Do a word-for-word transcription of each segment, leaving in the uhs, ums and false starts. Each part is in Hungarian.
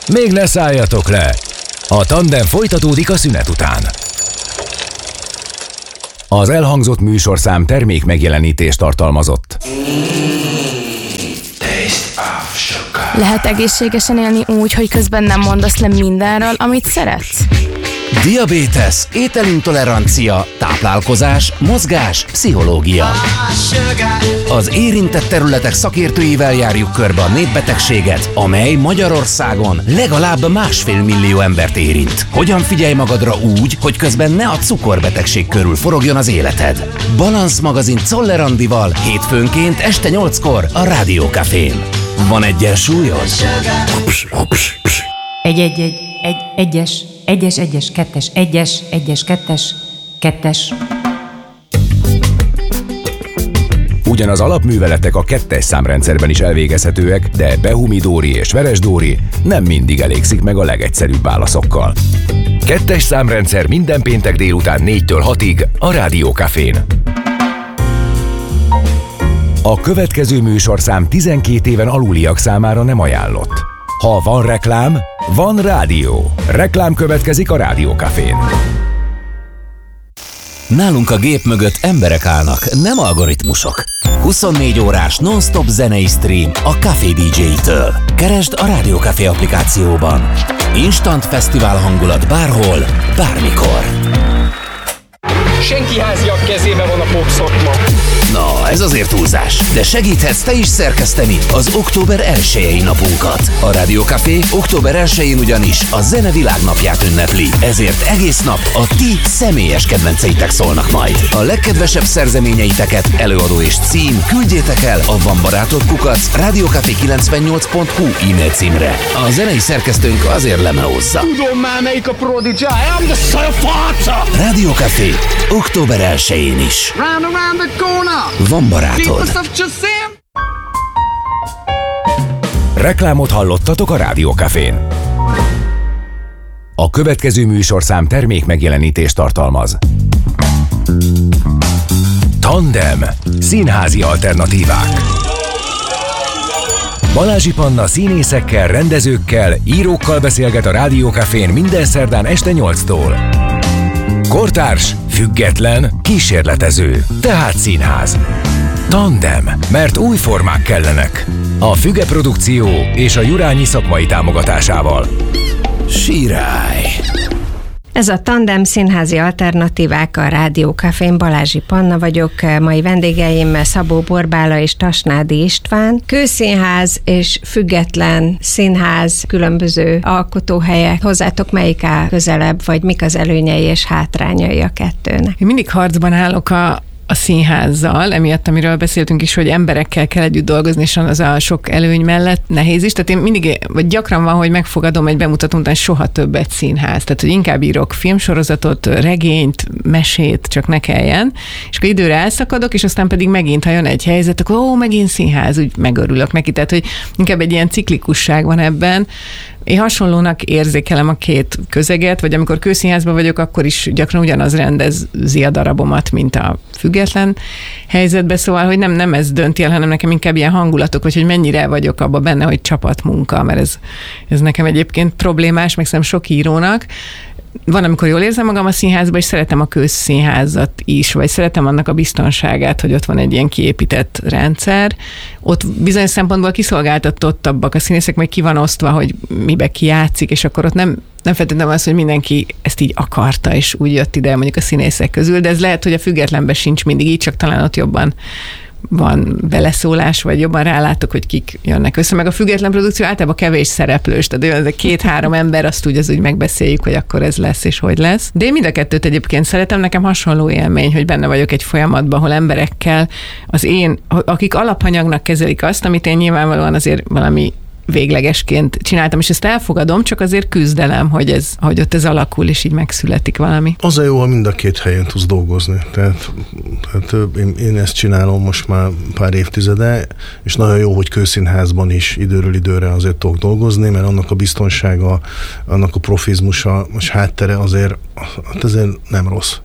Még ne szálljatok le! A Tandem folytatódik a szünet után. Az elhangzott műsorszám termék megjelenítést tartalmazott. Lehet egészségesen élni úgy, hogy közben nem mondasz le mindenről, amit szeretsz? Diabétesz, ételintolerancia, táplálkozás, mozgás, pszichológia. Az érintett területek szakértőivel járjuk körbe a népbetegséget, amely Magyarországon legalább másfél millió embert érint. Hogyan figyelj magadra úgy, hogy közben ne a cukorbetegség körül forogjon az életed? Balansz magazin Czoller Andival hétfőnként este nyolckor a Rádió Cafén. Van egyensúlyod? Egy, egy, egy, egy, egyes, egyes, egyes, kettes, egyes, egyes, kettes, kettes. Ugyan az alapműveletek a kettes számrendszerben is elvégezhetőek, de Behumi-Dóri és Veres-Dóri nem mindig elégszik meg a legegyszerűbb válaszokkal. Kettes számrendszer minden péntek délután négytől hatig a Rádió Cafén. A következő műsorszám tizenkét éven aluliak számára nem ajánlott. Ha van reklám, van rádió. Reklám következik a Rádió Cafén. Nálunk a gép mögött emberek állnak, nem algoritmusok. huszonnégy órás non-stop zenei stream a Café dé dzsé-től. Keresd a Rádió Café applikációban. Instant fesztivál hangulat bárhol, bármikor. Senki háziak kezébe van a popszakma. Na, ez azért túlzás. De segíthetsz te is szerkeszteni az október elsejei napunkat. A Rádió Café október elsején ugyanis a Zene Világnapját ünnepli. Ezért egész nap a ti személyes kedvenceitek szólnak majd. A legkedvesebb szerzeményeiteket, előadó és cím küldjétek el a Van Barátod kukac rádiócafé kilencvennyolc pont hu e-mail címre. A zenei szerkesztőnk azért lemeózza. Tudom már melyik a Prodigy, I am the Szarfáca! Rádió Café október elsején is. Round around the corner. Van Barátod. Reklámot hallottatok a Rádió Cafén. A következő műsorszám termék megjelenítést tartalmaz. Tandem. Színházi alternatívák. Balázsi Panna színészekkel, rendezőkkel, írókkal beszélget a Rádió Cafén minden szerdán este nyolctól. Kortárs, független, kísérletező, tehát színház. Tandem, mert új formák kellenek. A Füge Produkció és a Jurányi szakmai támogatásával. Sirály! Ez a Tandem színházi alternatívák a Rádió Cafén. Balázsi Panna vagyok, mai vendégeim Szabó Borbála és Tasnádi István. Kőszínház és független színház, különböző alkotóhelyek. Hozzátok melyik áll közelebb, vagy mik az előnyei és hátrányai a kettőnek? Én mindig harcban állok a a színházzal, emiatt, amiről beszéltünk is, hogy emberekkel kell együtt dolgozni, és az a sok előny mellett nehéz is. Tehát én mindig, vagy gyakran van, hogy megfogadom egy bemutatón után soha többet színház. Tehát, hogy inkább írok filmsorozatot, regényt, mesét, csak ne kelljen. És akkor időre elszakadok, és aztán pedig megint, ha jön egy helyzet, akkor ó, megint színház, úgy megörülök neki. Tehát, hogy inkább egy ilyen ciklikusság van ebben. Én hasonlónak érzékelem a két közeget, vagy amikor kőszínházban vagyok, akkor is gyakran ugyanaz rendezi a darabomat, mint a független helyzetben, szóval, hogy nem, nem ez dönti el, hanem nekem inkább ilyen hangulatok, vagy hogy mennyire vagyok abban benne, hogy csapatmunka, mert ez, ez nekem egyébként problémás, meg szerintem sok írónak. Van, amikor jól érzem magam a színházban, és szeretem a közszínházat is, vagy szeretem annak a biztonságát, hogy ott van egy ilyen kiépített rendszer. Ott bizonyos szempontból kiszolgáltatottabbak a színészek, meg ki van osztva, hogy mibe ki játszik, és akkor ott nem, nem feltétlenül az, hogy mindenki ezt így akarta, és úgy jött ide mondjuk a színészek közül, de ez lehet, hogy a függetlenben sincs mindig így, csak talán ott jobban van beleszólás, vagy jobban rálátok, hogy kik jönnek össze. Meg a független produkció általában kevés szereplős, tehát olyan két-három ember, azt úgy, az úgy megbeszéljük, hogy akkor ez lesz, és hogy lesz. De én mind a kettőt egyébként szeretem, nekem hasonló élmény, hogy benne vagyok egy folyamatban, ahol emberekkel, az én, akik alapanyagnak kezelik azt, amit én nyilvánvalóan azért valami véglegesként csináltam, és ezt elfogadom, csak azért küzdelem, hogy ez, hogy ott ez alakul, és így megszületik valami. Az a jó, ha mind a két helyen tudsz dolgozni. Tehát, tehát én, én ezt csinálom most már pár évtizede, és nagyon jó, hogy kőszínházban is időről időre azért tudok dolgozni, mert annak a biztonsága, annak a profizmusa, most háttere azért, hát azért nem rossz.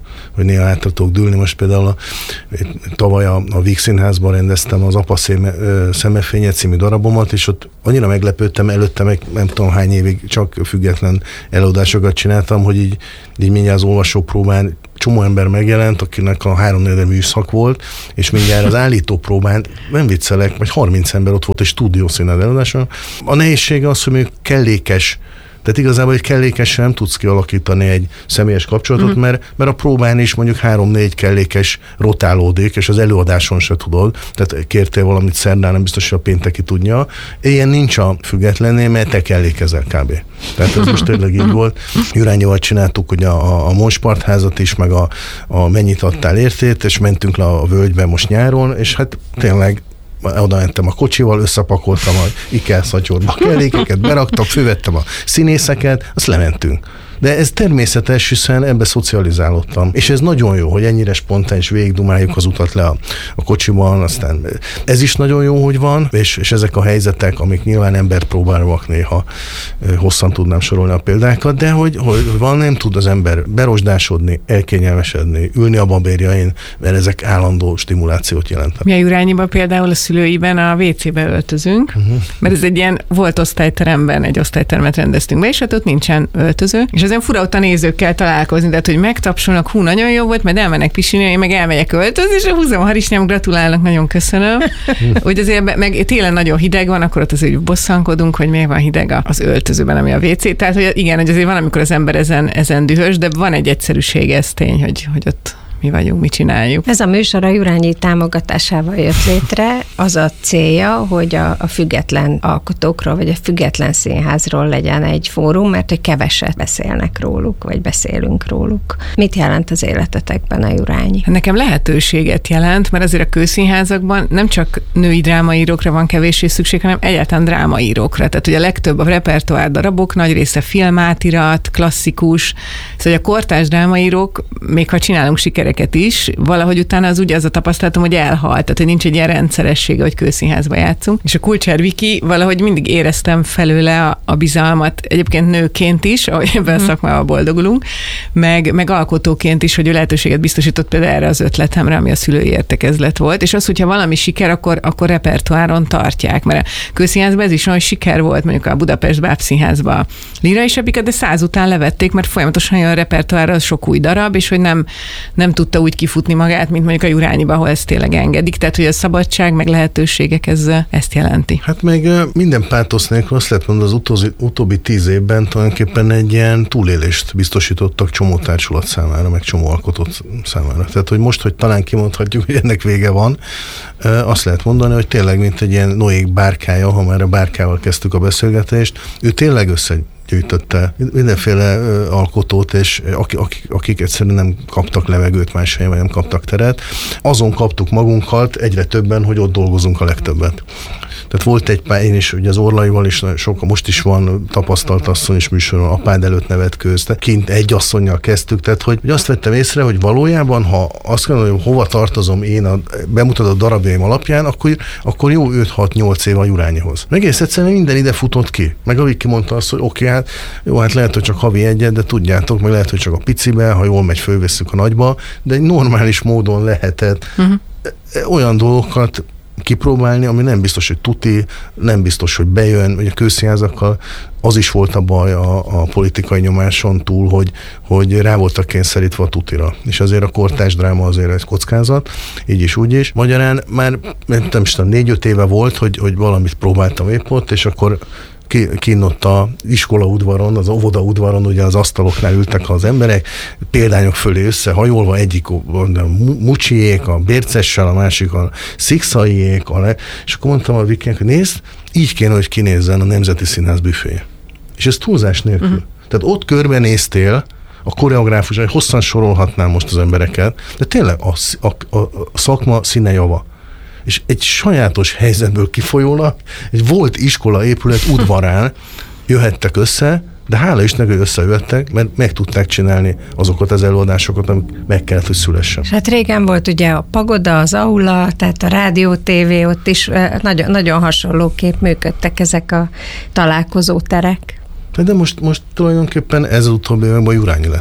hogy néha hátra tudok dőlni. Most például a, tavaly a, a Víg Színházban rendeztem az Apa szeme, szemefénye című darabomat, és ott annyira meglepődtem, előtte meg nem tudom hány évig csak független előadásokat csináltam, hogy így, így mindjárt az olvasópróbán csomó ember megjelent, akinek a háromnegyed műszak volt, és mindjárt az állítópróbán, nem viccelek, vagy harminc ember ott volt egy stúdiószínház előadáson. A nehézsége az, hogy még kellékes, tehát igazából egy kellékesen nem tudsz kialakítani egy személyes kapcsolatot, mm. mert, mert a próbán is mondjuk három-négy kellékes rotálódik, és az előadáson se tudod, tehát kértél valamit szerdán, nem biztos, hogy a pénteki tudja. Ilyen nincs a függetlenné, mert te kellékezel kb. Tehát ez most tényleg így volt. Jurányival csináltuk ugye a, a Monspartházat is, meg a, a Mennyit adtál értét, és mentünk le a völgybe most nyáron, és hát tényleg oda mentem a kocsival, összepakoltam a Ikea szatyorba a kellékeket, beraktam, fővettem a színészeket, azt lementünk. De ez természetes, hiszen ebbe szocializálódtam. És ez nagyon jó, hogy ennyire spontán és végigdumáljuk az utat le a, a kocsiban, aztán ez is nagyon jó, hogy van, és, és ezek a helyzetek, amik nyilván embert próbálnak néha, hosszan tudnám sorolni a példákat, de hogy, hogy van, nem tud az ember berosdásodni, elkényelmesedni, ülni a babérjain, mert ezek állandó stimulációt jelentenek. Mi a Jurányiban például a szülőiben a vé cébe öltözünk, uh-huh. mert ez egy ilyen volt osztályteremben, egy osztálytermet rendeztünk be, és hát ott nincsen öltöző, és ezen fura ott a nézőkkel találkozni, tehát hogy megtapsolnak, hú, nagyon jó volt, majd elmennek pisilni, én meg elmegyek öltözni, és húzom a harisnyám, gratulálnak, nagyon köszönöm. Hogy azért meg télen nagyon hideg van, akkor ott azért bosszankodunk, hogy miért van hideg az öltözőben, ami a vé cé. Tehát, hogy igen, hogy azért van, amikor az ember ezen, ezen dühös, de van egy egyszerűség, ez tény, hogy, hogy ott mi vagyunk, mi csináljuk. Ez a műsor a Jurányi támogatásával jött létre. Az a célja, hogy a, a független alkotókról, vagy a független színházról legyen egy fórum, mert hogy keveset beszélnek róluk, vagy beszélünk róluk. Mit jelent az életetekben a Jurányi? Nekem lehetőséget jelent, mert azért a kőszínházakban nem csak női drámaírókra van kevéssé szükség, hanem egyáltalán drámaírókra. Tehát ugye a legtöbb a repertoár darabok, nagy része filmátirat, klasszikus, szóval a kortárs drámaírók, még ha csinálunk siker is, valahogy utána az ugye az a tapasztalatom, hogy elhalt, tehát hogy nincs egy ilyen rendszeressége, hogy kőszínházba játszunk. És a Kulcsár Viki, valahogy mindig éreztem felőle a, a bizalmat, egyébként nőként is, ahogy ebben a szakmában boldogulunk, meg, meg alkotóként is, hogy ő lehetőséget biztosított például erre az ötletemre, ami a szülői értekezlet volt. És az, hogyha valami siker, akkor, akkor repertoáron tartják, mert a kőszínházban ez is olyan siker volt, mondjuk a Budapest Bábszínházban Lírai Sebiket, de száz után levették, mert folyamatosan jön a repertoárra az sok új darab, és hogy nem, nem tudta úgy kifutni magát, mint mondjuk a Jurányiba, ahol ezt tényleg engedik. Tehát, hogy a szabadság, meg lehetőségek, ez ezt jelenti. Hát meg minden pátosz nélkül azt lehet mondani, az utózi, utóbbi tíz évben tulajdonképpen egy ilyen túlélést biztosítottak csomó társulat számára, meg csomó alkotót számára. Tehát, hogy most, hogy talán kimondhatjuk, hogy ennek vége van, azt lehet mondani, hogy tényleg, mint egy ilyen Noék bárkája, ha már a bárkával kezdtük a beszélgetést, ő tényleg össze gyűjtötte mindenféle alkotót, és akik, akik, akik egyszerűen nem kaptak levegőt más helyen, vagy nem kaptak teret. Azon kaptuk magunkat egyre többen, hogy ott dolgozunk a legtöbbet. Tehát volt egy pár, én is ugye az Orlaival is, sok, most is van tapasztalt asszony is műsoron, apád előtt nevet közt, kint egy asszonnyal kezdtük, tehát hogy, hogy azt vettem észre, hogy valójában, ha azt kell mondani, hogy hova tartozom én a bemutatott darabjaim alapján, akkor, akkor jó öt-hat-nyolc év a Jurányihoz. Meg egész egyszerűen minden ide futott ki. Meg a Viki mondta azt, hogy oké, okay, hát jó, hát lehet, hogy csak havi egyet, de tudjátok, meg lehet, hogy csak a picibe, ha jól megy, fölvesszük a nagyba, de egy normális módon lehetett uh-huh. olyan dolgokat kipróbálni, ami nem biztos, hogy tuti, nem biztos, hogy bejön, vagy a kőszínházakkal az is volt a baj a, a politikai nyomáson túl, hogy, hogy rá voltak kényszerítve a tutira. És azért a kortárs dráma azért egy kockázat, így is, úgy is. Magyarán már nem is tudom, négy-öt éve volt, hogy, hogy valamit próbáltam épp ott, és akkor kinn ott a iskola udvaron, az óvoda udvaron, ugye az asztaloknál ültek az emberek, példányok fölé összehajolva, egyik a Mucsiék, a Bércessel, a másik a Szikszaiék, a le... és akkor mondtam a Vikinek, hogy nézd, így kéne, hogy kinézzen a Nemzeti Színház büféje. És ez túlzás nélkül. Uh-huh. Tehát ott körbenéztél, a koreográfus, hosszan sorolhatnám most az embereket, de tényleg a, a, a szakma színe java. És egy sajátos helyzetből kifolyólag egy volt iskola épület udvarán jöhettek össze, de hála Istennek, hogy összejöttek, mert meg tudták csinálni azokat az előadásokat, amik meg kellett, hogy szülessen. Hát régen volt ugye a pagoda, az aula, tehát a rádió, tévé, ott is nagyon, nagyon hasonlóképp működtek ezek a találkozó terek. De most, most tulajdonképpen ez az utóbbi években Jurányi lett.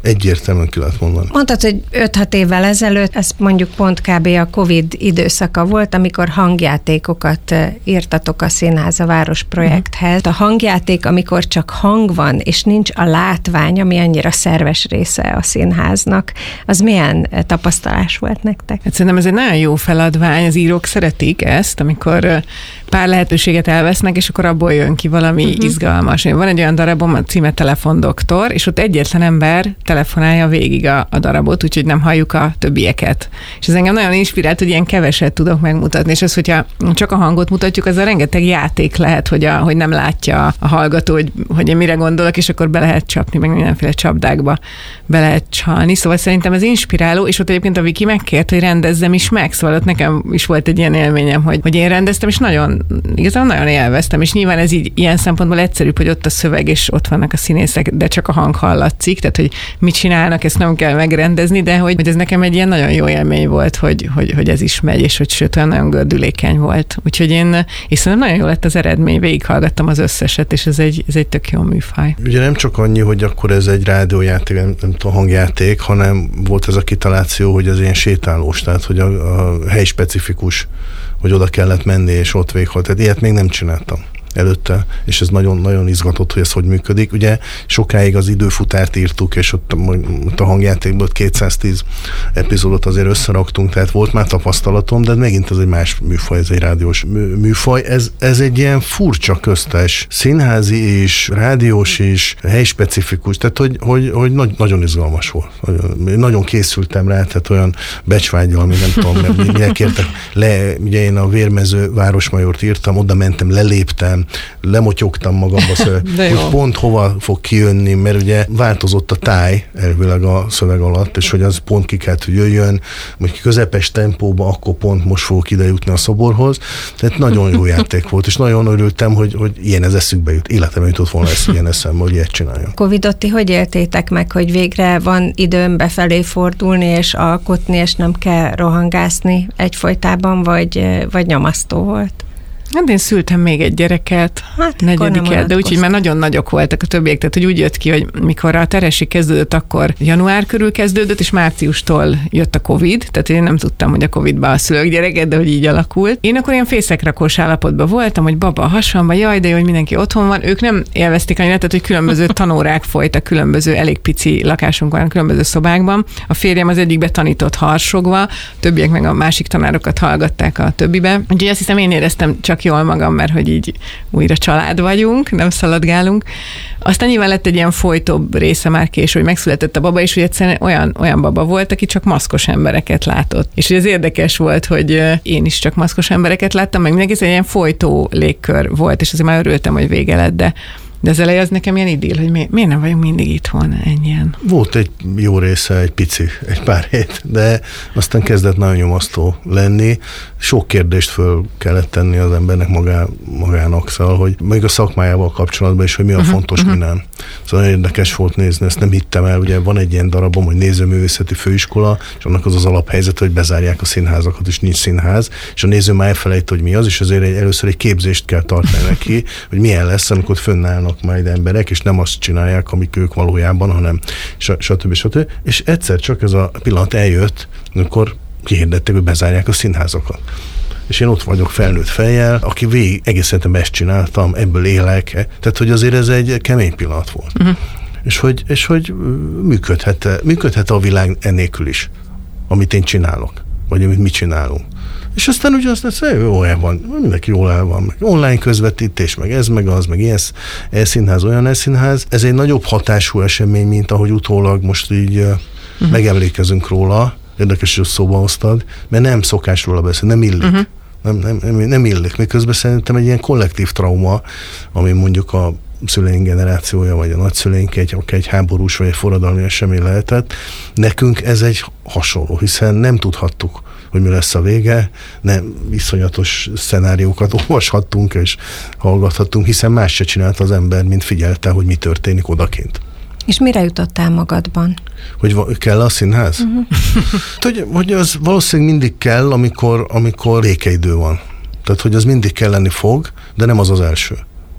Egyértelműen ki lehet mondani. Mondtad, hogy öt-hat évvel ezelőtt, ez mondjuk pont kb. A Covid időszaka volt, amikor hangjátékokat írtatok a Színház a Város projekthez. A hangjáték, amikor csak hang van, és nincs a látvány, ami annyira szerves része a színháznak, az milyen tapasztalás volt nektek? Hát szerintem ez egy nagyon jó feladvány, az írók szeretik ezt, amikor pár lehetőséget elvesznek, és akkor abból jön ki valami uh-huh. izgalmas. Van egy olyan darabom, a címe Telefondoktor, és ott egyetlen ember telefonálja végig a, a darabot, úgyhogy nem halljuk a többieket. És ez engem nagyon inspirált, hogy ilyen keveset tudok megmutatni, és az, hogyha csak a hangot mutatjuk, az a rengeteg játék lehet, hogy, a, hogy nem látja a hallgató, hogy, hogy én mire gondolok, és akkor be lehet csapni, meg mindenféle csapdákba be lehet csalni. Szóval szerintem ez inspiráló, és ott egyébként a Viki megkért, hogy rendezzem is meg, szóval ott nekem is volt egy ilyen élményem, hogy, hogy én rendeztem, és nagyon, igazából nagyon élveztem, és nyilván ez így ilyen szempontból egyszerűbb, hogy ott a szöveg, és ott vannak a színészek, de csak a hang hallatszik, tehát hogy mit csinálnak, ezt nem kell megrendezni, de hogy, hogy ez nekem egy ilyen nagyon jó élmény volt, hogy, hogy, hogy ez is megy, és hogy sőt, olyan nagyon gördülékeny volt. Úgyhogy én, és szerintem nagyon jó lett az eredmény, végighallgattam az összeset, és ez egy, ez egy tök jó műfaj. Ugye nem csak annyi, hogy akkor ez egy rádiójáték, nem, nem tudom, hangjáték, hanem volt ez a kitaláció, hogy ez ilyen sétálós, tehát hogy a, a hely specifikus, hogy oda kellett menni, és ott véghalt. Tehát ilyet még nem csináltam előtte, és ez nagyon-nagyon izgatott, hogy ez hogy működik. Ugye sokáig az időfutárt írtuk, és ott, ott a hangjátékból kétszáztíz epizódot azért összeraktunk, tehát volt már tapasztalatom, de megint ez egy más műfaj, ez egy rádiós műfaj. Ez, ez egy ilyen furcsa köztes, színházi is, rádiós is, helyspecifikus, tehát hogy, hogy, hogy nagy, nagyon izgalmas volt. Nagyon készültem rá, tehát olyan becsvággyal, ami nem tudom, mert mire kértek le, ugye én a Vérmező Városmajort írtam, oda mentem, leléptem, lemotyogtam magamba, szóval, hogy pont hova fog kijönni, mert ugye változott a táj elvileg a szöveg alatt, és hogy az pont ki kellett, hogy jöjjön, hogy közepes tempóban, akkor pont most fogok ide jutni a szoborhoz. Tehát nagyon jó játék volt, és nagyon örültem, hogy, hogy ilyen ez eszükbe jut. Életemben jutott volna ezt ilyen eszembe, hogy ilyet csináljon. Covidot ti hogy éltétek meg, hogy végre van időm befelé fordulni, és alkotni, és nem kell rohangászni egyfolytában, vagy, vagy nyomasztó volt? Hát én szültem még egy gyereket, hát negyediket, de úgyhogy már nagyon nagyok voltak a többiek, tehát hogy úgy jött ki, hogy mikor a teresi kezdődött, akkor január körül kezdődött, és márciustól jött a Covid, tehát én nem tudtam, hogy a Covidba szülök gyereket, de hogy így alakult. Én akkor ilyen fészekrakós állapotban voltam, hogy baba a hasamba, jaj, de jó, hogy mindenki otthon van. Ők nem élvezték annyira, tehát hogy különböző tanórák folytak, különböző elég pici lakásunk van, különböző szobákban. A férjem az egyikbe tanított Harsogva, a többiek meg a másik tanárokat hallgatták a többibe. Úgyhogy azt hiszem, én éreztem csak jól magam, mert hogy így újra család vagyunk, nem szaladgálunk. Aztán nyilván lett egy ilyen folytóbb része már később, hogy megszületett a baba, és hogy egyszerűen olyan, olyan baba volt, aki csak maszkos embereket látott. És ez érdekes volt, hogy én is csak maszkos embereket láttam, meg mindenki egy ilyen folytó légkör volt, és azért már örültem, hogy vége lett, de De az eleje az nekem ilyen idill, hogy mi, miért nem vagyunk mindig itthon ennyien. Volt egy jó része, egy pici, egy pár hét, de aztán kezdett nagyon nyomasztó lenni. Sok kérdést föl kellett tenni az embernek magá, magának, szóval, hogy még a szakmájával kapcsolatban is, hogy mi a uh-huh, fontos, uh-huh. mi nem. Szóval érdekes volt nézni, ezt nem hittem el, ugye van egy ilyen darabom, hogy nézőművészeti főiskola, és annak az az alaphelyzet, hogy bezárják a színházakat, és nincs színház, és a néző már elfelejt, hogy mi az, és azért egy, először egy képzést kell tartani neki, hogy milyen lesz, amikor fönnállnak majd emberek, és nem azt csinálják, amik ők valójában, hanem stb. stb. És egyszer csak ez a pillanat eljött, amikor kihirdették, hogy bezárják a színházakat. És én ott vagyok felnőtt fejjel, aki végig egész életemben ezt csináltam, ebből élek. Tehát, hogy azért ez egy kemény pillanat volt. Uh-huh. És hogy, és hogy működhet, működhet a világ ennélkül is, amit én csinálok, vagy amit mi csinálunk. És aztán ugye azt mondja, hogy jól el van, mindenki jól el van, meg online közvetítés, meg ez, meg az, meg ilyen elszínház, olyan elszínház. Ez egy nagyobb hatású esemény, mint ahogy utólag most így uh-huh. megemlékezünk róla. Érdekes, hogy szóba hoztad, mert nem szokás róla beszélni, nem illik. Uh-huh. Nem, nem, nem, nem illik. Miközben szerintem egy ilyen kollektív trauma, ami mondjuk a szüleink generációja, vagy a nagyszüleink egy, egy háborús, vagy egy forradalmi esemény lehetett. Nekünk ez egy hasonló, hiszen nem tudhattuk, hogy mi lesz a vége, nem iszonyatos szenáriókat olvashattunk és hallgathattunk, hiszen más se csinált az ember, mint figyelte, hogy mi történik odakint. És mire jutottál magadban? Hogy kell a színház? Uh-huh. hogy, hogy az valószínűleg mindig kell, amikor, amikor békeidő van. Tehát, hogy az mindig kelleni fog, de nem az az első.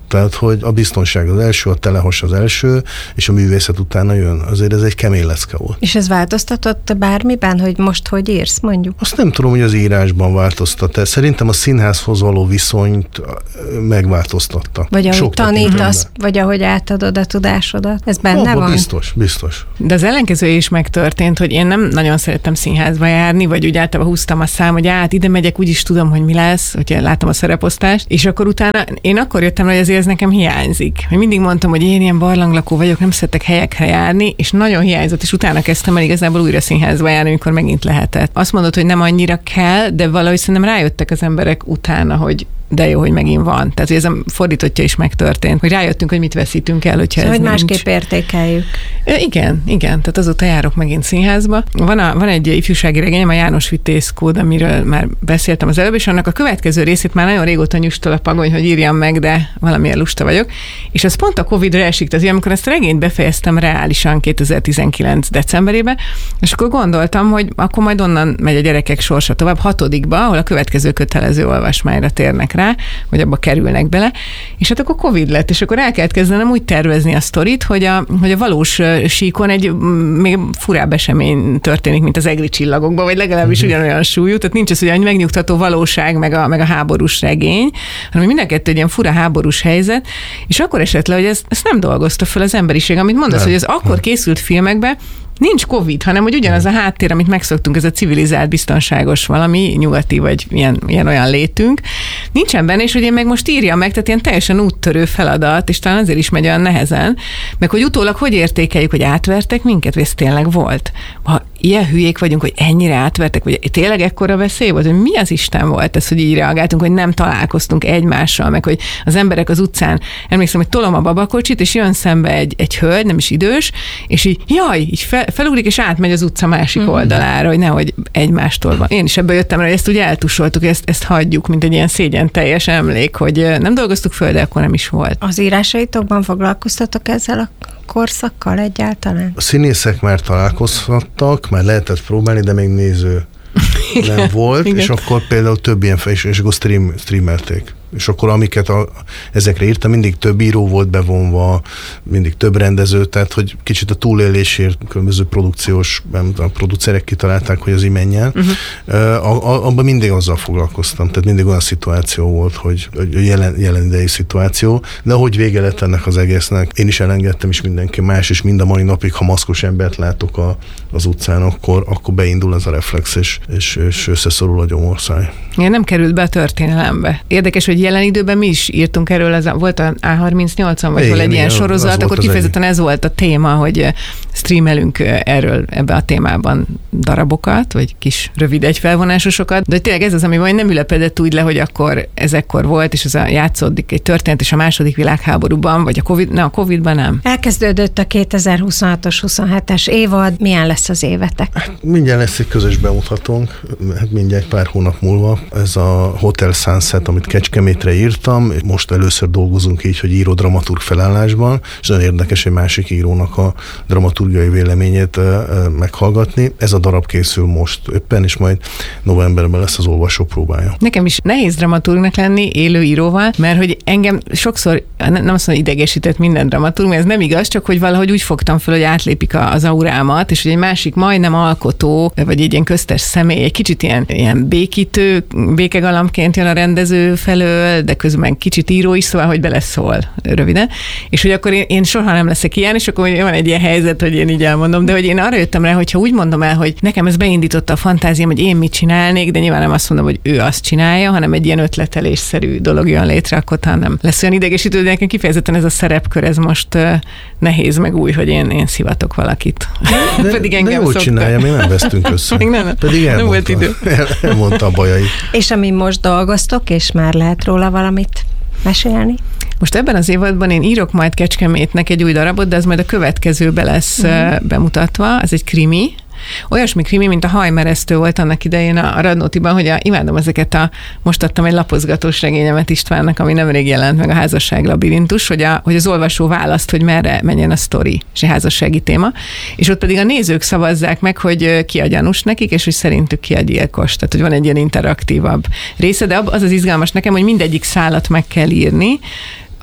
Tehát, hogy a biztonság az első, a telehas az első, és a művészet utána jön. Azért ez egy kemény lecke volt. És ez változtatott bármiben, hogy most hogy írsz, mondjuk? Azt nem tudom, hogy az írásban változtat. Szerintem a színházhoz való viszonyt megváltoztatta. Vagy ahogy Sok tanítasz, vagy ahogy átadod a tudásodat. Ez benne Abba van? Biztos, biztos. De az ellenkező is megtörtént, hogy én nem nagyon szerettem színházba járni, vagy úgy általában húztam a szám, hogy át ide megyek, úgyis tudom, hogy mi lesz, hogyha látom a szereposztást, és akkor utána én akkor jöttem rá, hogy azért ez nekem hiányzik. Hogy mindig mondtam, hogy én ilyen barlanglakó vagyok, nem szeretek helyekre járni, és nagyon hiányzott, és utána kezdtem el igazából újra színházba járni, amikor megint lehetett. Azt mondod, hogy nem annyira kell, de valahogy szerintem rájöttek az emberek utána, hogy de jó, hogy megint van. Tehát, hogy ez a fordítottja is megtörtént, hogy rájöttünk, hogy mit veszítünk el, hogyha szóval, ez hogy nincs. Másképp értékeljük. Igen, igen, tehát azóta járok megint színházba. Van, a, van egy ifjúsági regényem, a János Vitéz Kód, amiről már beszéltem az előbb, és annak a következő részét már nagyon régóta nyustol a pagony, hogy írjam meg, de valamilyen lusta vagyok. És az pont a Covidra esik, tehát amikor ezt a regényt befejeztem reálisan kétezer-tizenkilenc decemberében, és akkor gondoltam, hogy akkor majd onnan megy a gyerekek sorsa tovább, hatodikba, ahol a következő kötelező olvasmányra térnek rá, vagy abba kerülnek bele, és hát akkor Covid lett, és akkor el kellett kezdenem úgy tervezni a sztorit, hogy a, hogy a valós síkon egy még furább esemény történik, mint az egri csillagokban, vagy legalábbis ugyanolyan súlyú, tehát nincs az, hogy egy megnyugtató valóság, meg a, meg a háborús regény, hanem mind a kettő egy ilyen fura háborús helyzet, és akkor esett le, hogy ezt, ezt nem dolgozta fel az emberiség, amit mondasz, nem. hogy az akkor készült filmekbe nincs Covid, hanem hogy ugyanaz a háttér, amit megszoktunk, ez a civilizált, biztonságos valami, nyugati vagy ilyen, ilyen olyan létünk, nincsen benne, és hogy én meg most írjam meg, tehát ilyen teljesen úttörő feladat, és talán azért is megy olyan nehezen, meg hogy utólag hogy értékeljük, hogy átvertek minket, vagy ez tényleg volt. Ha ilyen hülyék vagyunk, hogy ennyire átvertek, vagy tényleg ekkora veszély volt, hogy mi az Isten volt ez, hogy így reagáltunk, hogy nem találkoztunk egymással, meg hogy az emberek az utcán, emlékszem, hogy tolom a babakocsit, és jön szembe egy, egy hölgy, nem is idős, és így, jaj, így fel, felugrik, és átmegy az utca másik mm-hmm. oldalára, hogy nehogy egymástól van. Én is ebből jöttem rá, hogy ezt úgy eltusoltuk, hogy ezt, ezt hagyjuk, mint egy ilyen szégyen teljes emlék, hogy nem dolgoztuk föl, de akkor nem is volt. Az írásaitokban foglalkoztatok ezzel a korszakkal egyáltalán? A színészek már találkozhattak, már lehetett próbálni, de még néző igen, nem volt, igen. És akkor például több ilyen fel, és akkor stream, streamelték. És akkor amiket a, ezekre írtam, mindig több író volt bevonva, mindig több rendező, tehát hogy kicsit a túlélésért különböző produkciós, nem tudom, a producerek kitalálták, hogy az így menjen. Uh-huh. A, a, abban mindig azzal foglalkoztam, tehát mindig olyan szituáció volt, hogy jelen, jelen idei szituáció, de ahogy vége lett ennek az egésznek, én is elengedtem, és mindenki más, és mind a mai napig, ha maszkos embert látok a, az utcán, akkor, akkor beindul ez a reflex, és, és, és összeszorul a gyomorszáj. Igen, nem került be a történelembe. Érdekes, hogy jelen időben mi is írtunk erről, ez a, volt a á harmincnyolcon, vagy hol egy ilyen sorozat, akkor kifejezetten ez volt a téma, hogy streamelünk erről ebbe a témában darabokat, vagy kis rövid egyfelvonásosokat, de tényleg ez az, ami majd nem ülepedett úgy le, hogy akkor ez ekkor volt, és ez a játszódik egy történet, és a második világháborúban, vagy a Covid, ne, a Covidban nem. Elkezdődött a kétezer-huszonhatos huszonhetes évad, milyen lesz az évetek? Hát mindjárt lesz egy közös bemutatónk, hát mindjárt pár hónap múlva. Ez a Hotel Sunset, amit Kecskemétre írtam, most először dolgozunk így, hogy író dramaturg felállásban, és nagyon érdekes egy másik írónak a dramaturgiai véleményét uh, meghallgatni. Ez a darab készül most éppen, és majd novemberben lesz az olvasó próbája. Nekem is nehéz dramaturgnak lenni élő íróval, mert hogy engem sokszor, nem azt mondom, idegesített minden dramaturg, mert ez nem igaz, csak hogy valahogy úgy fogtam fel, hogy átlépik az aurámat, és hogy egy másik majdnem alkotó, vagy egy ilyen köztes személy, egy kicsit ilyen, ilyen békítő, békegalambként jön a rendező felől, de közben kicsit író is, szóval, hogy beleszól röviden. És hogy akkor én, én soha nem leszek ilyen, és akkor van egy ilyen helyzet, hogy én így elmondom, de hogy én arra jöttem rá, hogyha úgy mondom el, hogy nekem ez beindította a fantáziám, hogy én mit csinálnék, de nyilván nem azt mondom, hogy ő azt csinálja, hanem egy ilyen ötletelésszerű dolog jön létre, akkor talán nem lesz olyan idegesítő, de nekem kifejezetten ez a szerepkör, ez most uh, nehéz meg új, hogy én, én szivatok valakit. De, Pedig engem de jól szokta. Csinálja, még nem vesztünk össze. Még nem, Pedig elmondta, nem volt idő. El, elmondta a bajait. És ami most dolgoztok, és már lehet róla valamit mesélni? Most ebben az évadban én írok majd Kecskemétnek egy új darabot, de ez majd a következőbe lesz mm. bemutatva. Ez egy krimi. Olyasmi krimi, mint a Hajmeresztő volt annak idején a Radnótiban, hogy a, imádom ezeket a, most adtam egy lapozgatós regényemet Istvánnak, ami nemrég jelent meg, a Házasság labirintus, hogy, a, hogy az olvasó választ, hogy merre menjen a sztori, és a házassági téma, és ott pedig a nézők szavazzák meg, hogy ki a gyanús nekik, és hogy szerintük ki a gyilkos. Tehát, hogy van egy ilyen interaktívabb része, de az az izgalmas nekem, hogy mindegyik szálat meg kell írni,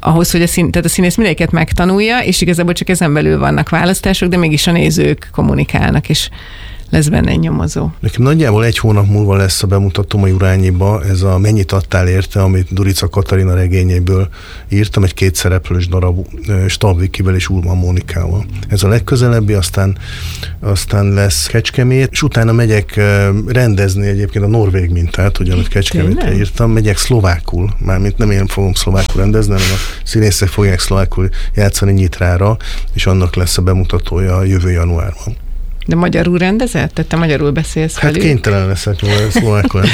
ahhoz, hogy a, szín, tehát a színész mindegyiket megtanulja, és igazából csak ezen belül vannak választások, de mégis a nézők kommunikálnak, és lesz benne egy nyomozó. Nekem nagyjából egy hónap múlva lesz a bemutatóm a Jurányiba, ez a Mennyit adtál érte, amit Durica Katarina regényéből írtam, egy kétszereplős darab Stab Vikivel és Ulman Mónikával. Ez a legközelebbi, aztán, aztán lesz Kecskemét, és utána megyek rendezni egyébként a norvég mintát, hogy amit Kecskemétre írtam, megyek szlovákul, mármint nem én fogom szlovákul rendezni, hanem a színészek fogják szlovákul játszani Nyitrára, és annak lesz a bemutatója a jövő januárban. De magyarul rendezett? Tehát te magyarul beszélsz Hát velük? kénytelen leszek, hogy szlovákul nem